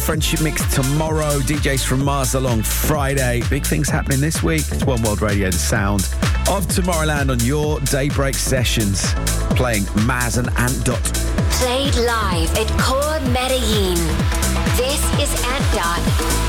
Friendship Mix tomorrow. DJs from Mars along Friday. Big things happening this week. It's One World Radio, the sound of Tomorrowland on your Daybreak sessions. Playing Maz and Ant Dot. Played live at Core Medellin. This is Ant Dot.